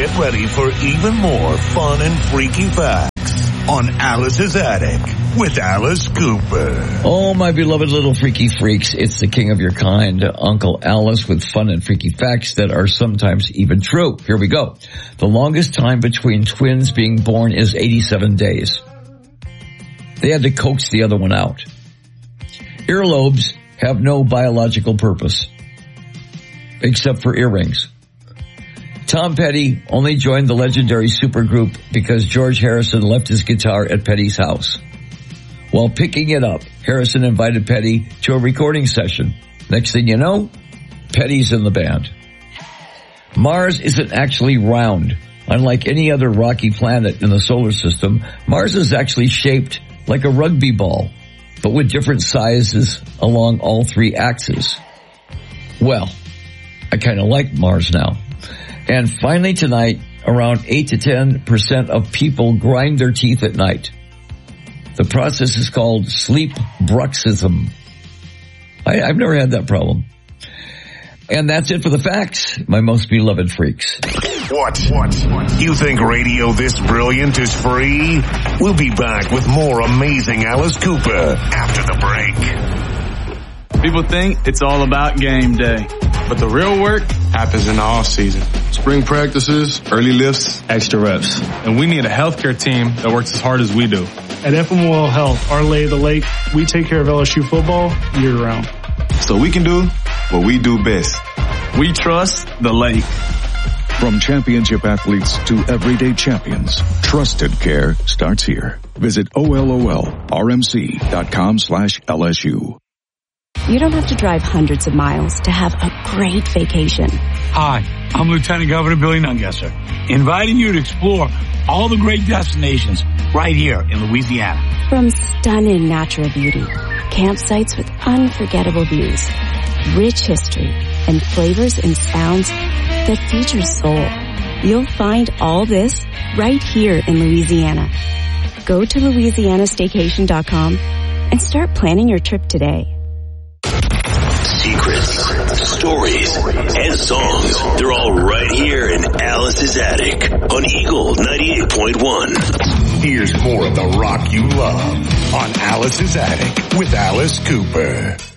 get ready for even more fun and freaky facts on Alice's Attic with Alice Cooper. Oh, my beloved little freaky freaks, it's the king of your kind, Uncle Alice, with fun and freaky facts that are sometimes even true. Here we go. The longest time between twins being born is 87 days. They had to coax the other one out. Earlobes have no biological purpose, except for earrings. Tom Petty only joined the legendary supergroup because George Harrison left his guitar at Petty's house. While picking it up, Harrison invited Petty to a recording session. Next thing you know, Petty's in the band. Mars isn't actually round. Unlike any other rocky planet in the solar system, Mars is actually shaped like a rugby ball, but with different sizes along all three axes. Well, I kind of like Mars now. And finally tonight, around 8 to 10% of people grind their teeth at night. The process is called sleep bruxism. I've never had that problem. And that's it for the facts, my most beloved freaks. What? You think radio this brilliant is free? We'll be back with more amazing Alice Cooper after the break. People think it's all about game day, but the real work happens in the off season. Spring practices, early lifts, extra reps. And we need a healthcare team that works as hard as we do. At FMOL Health, our Lay of the Lake, we take care of LSU football year-round. So we can do what we do best. We trust the Lake. From championship athletes to everyday champions, trusted care starts here. Visit OLOLRMC.com/LSU. You don't have to drive hundreds of miles to have a great vacation. Hi, I'm Lieutenant Governor Billy Nungesser, inviting you to explore all the great destinations right here in Louisiana. From stunning natural beauty, campsites with unforgettable views, rich history, and flavors and sounds that feature soul. You'll find all this right here in Louisiana. Go to LouisianaStaycation.com and start planning your trip today. Secrets, stories, and songs. They're all right here in Alice's Attic on Eagle 98.1. Here's more of the rock you love on Alice's Attic with Alice Cooper.